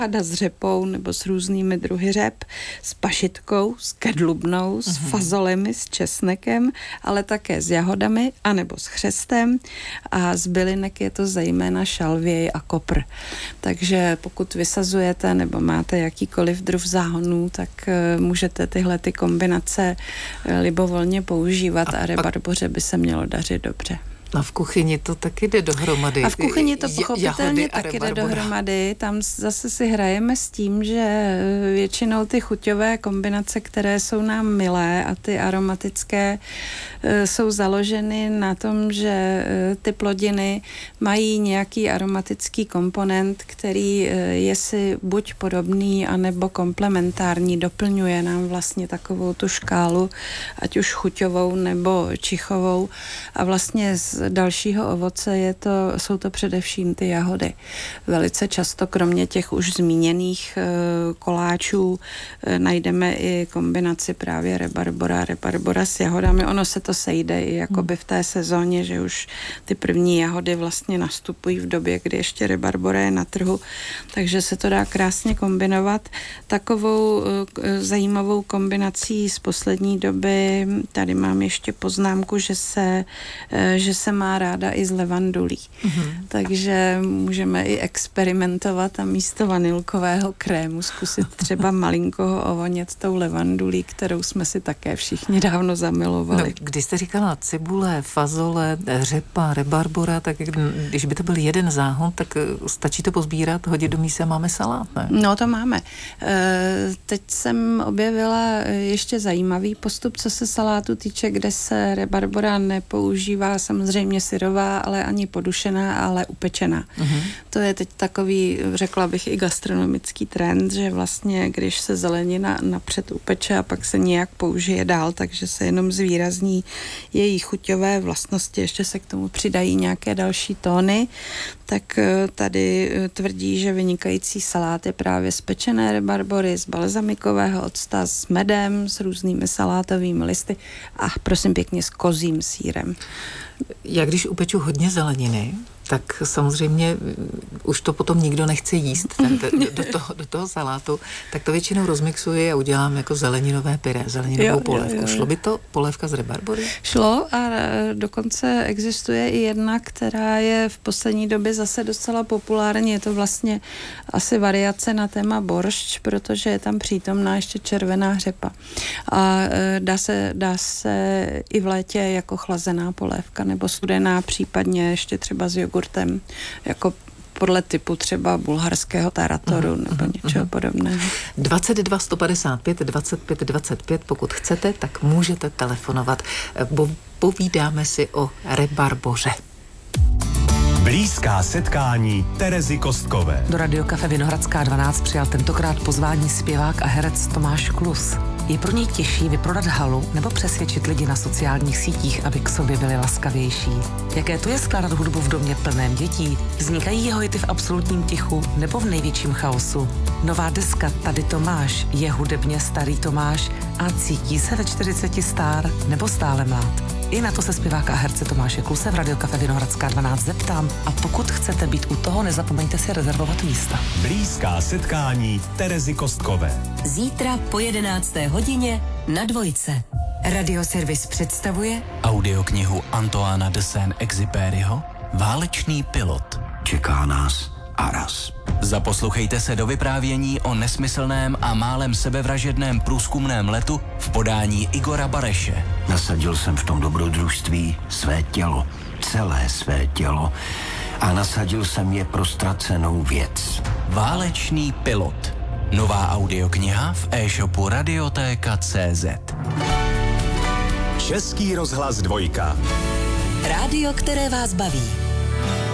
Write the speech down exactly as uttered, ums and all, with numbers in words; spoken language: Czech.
s řepou nebo s různými druhy řep, s pašitkou, s kedlubnou, s uh-huh. fazolemi, s česnekem, ale také s jahodami anebo s chřestem a z bylinek je to zejména šalvěj a kopr. Takže pokud vysazujete nebo máte jakýkoliv druh záhonů, tak uh, můžete tyhle ty kombinace uh, libovolně používat a, a rebarboře by se mělo dařit dobře. A v kuchyni to taky jde dohromady. A v kuchyni to pochopitelně taky jde dohromady. Tam zase si hrajeme s tím, že většinou ty chuťové kombinace, které jsou nám milé a ty aromatické, jsou založeny na tom, že ty plodiny mají nějaký aromatický komponent, který je si buď podobný, anebo komplementární, doplňuje nám vlastně takovou tu škálu, ať už chuťovou nebo čichovou. A vlastně z dalšího ovoce je to, jsou to především ty jahody. Velice často, kromě těch už zmíněných e, koláčů, e, najdeme i kombinaci právě rebarbora, rebarbora s jahodami. Ono se to sejde i jakoby v té sezóně, že už ty první jahody vlastně nastupují v době, kdy ještě rebarbora je na trhu, takže se to dá krásně kombinovat. Takovou e, zajímavou kombinací z poslední doby, tady mám ještě poznámku, že se, e, že se má ráda i z levandulí. Mm-hmm. Takže můžeme i experimentovat a místo vanilkového krému zkusit třeba malinko ho ovonět tou levandulí, kterou jsme si také všichni dávno zamilovali. No, když jste říkala cibule, fazole, řepa, rebarbora, tak když by to byl jeden záhon, tak stačí to pozbírat, hodit do mísa a máme salát, ne? No to máme. E, teď jsem objevila ještě zajímavý postup, co se salátu týče, kde se rebarbora nepoužívá samozřejmě syrová, ale ani podušená, ale upečená. Uh-huh. To je teď takový, řekla bych, i gastronomický trend, že vlastně, když se zelenina napřed upeče a pak se nějak použije dál, takže se jenom zvýrazní její chuťové vlastnosti, ještě se k tomu přidají nějaké další tóny, tak tady tvrdí, že vynikající salát je právě z pečené rebarbory, z balzamikového octa, s medem, s různými salátovými listy a prosím pěkně s kozím sýrem. Já když upeču hodně zeleniny, tak samozřejmě už to potom nikdo nechce jíst ten, do, toho, do toho salátu, tak to většinou rozmixuji a udělám jako zeleninové pyré, zeleninovou jo, polévku. Jo, jo. Šlo by to polévka z rebarbory? Šlo a dokonce existuje i jedna, která je v poslední době zase docela populární. Je to vlastně asi variace na téma boršč, protože je tam přítomná ještě červená řepa. A dá se, dá se i v létě jako chlazená polévka nebo studená, případně ještě třeba s jogurtem, jako podle typu třeba bulharského taratoru uh-huh, nebo uh-huh, něčeho uh-huh. podobného. dvacet dva sto padesát pět dvacet pět dvacet pět, pokud chcete, tak můžete telefonovat. Bo povídáme si o rebarboře. Blízká setkání Terezy Kostkové. Do Radiokafe Vinohradská dvanáct přijal tentokrát pozvání zpěvák a herec Tomáš Klus. Je pro něj těžší vyprodat halu nebo přesvědčit lidi na sociálních sítích, aby k sobě byli laskavější? Jaké to je skládat hudbu v domě plném dětí? Vznikají jeho hity v absolutním tichu nebo v největším chaosu? Nová deska Tady to máš je hudebně starý Tomáš a cítí se ve čtyřiceti stár nebo stále mlád? I na to se zpěváka a herce Tomáše Kluse v Radiokafe Vinohradská dvanáct zeptám a pokud chcete být u toho, nezapomeňte si rezervovat místa. Blízká setkání Terezy Kostkové. Zítra po jedenácté hodině na Dvojce. Radioservis představuje audioknihu Antoána de Saint-Exupéryho Válečný pilot. Čeká nás Aras. Zaposlouchejte se do vyprávění o nesmyslném a málem sebevražedném průzkumném letu v podání Igora Bareše. Nasadil jsem v tom dobrodružství své tělo, celé své tělo a nasadil jsem je pro ztracenou věc. Válečný pilot. Nová audiokniha v e-shopu radiotéka tečka cé zet. Český rozhlas dvojka. Rádio, které vás baví.